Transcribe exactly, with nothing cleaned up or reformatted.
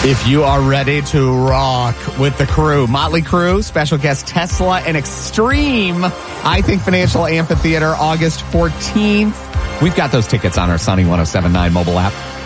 If you are ready to rock with the crew, Motley Crue, special guest Tesla, and Extreme, I Think Financial Amphitheater, August fourteenth. We've got those tickets on our Sunny ten seventy-nine mobile app.